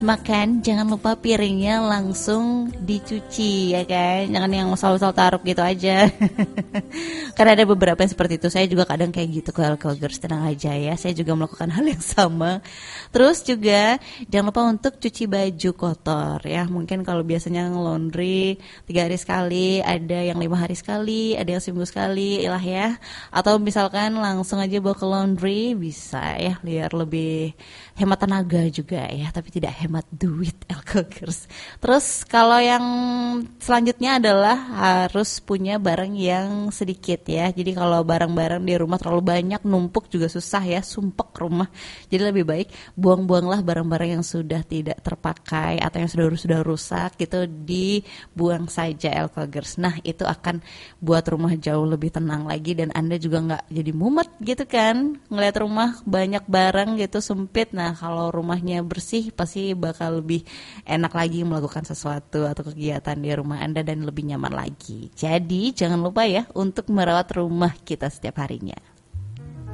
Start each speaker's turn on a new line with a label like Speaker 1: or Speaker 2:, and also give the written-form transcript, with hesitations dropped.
Speaker 1: Makan, jangan lupa piringnya langsung dicuci ya kan. Jangan yang selalu taruh gitu aja. Karena ada beberapa yang seperti itu. Saya juga kadang kayak gitu ke Girls, tenang aja ya. Saya juga melakukan hal yang sama. Terus juga jangan lupa untuk cuci baju kotor ya. Mungkin kalau biasanya laundry 3 hari sekali, ada yang 5 hari sekali, ada yang seminggu sekali lah ya. Atau misalkan langsung aja bawa ke laundry bisa ya, biar lebih hemat tenaga juga ya, tapi tidak hemat duit Elkogers. Terus kalau yang selanjutnya adalah harus punya barang yang sedikit ya. Jadi kalau barang-barang di rumah terlalu banyak, numpuk juga susah ya, sumpek rumah. Jadi lebih baik buang-buanglah barang-barang yang sudah tidak terpakai atau yang sudah rusak gitu, dibuang saja Elkogers. Nah itu akan buat rumah jauh lebih tenang lagi, dan Anda juga nggak jadi mumet gitu kan, ngeliat rumah banyak barang gitu sempit. Nah kalau rumahnya bersih pasti bakal lebih enak lagi melakukan sesuatu atau kegiatan di rumah Anda dan lebih nyaman lagi. Jadi jangan lupa ya untuk merawat rumah kita setiap harinya.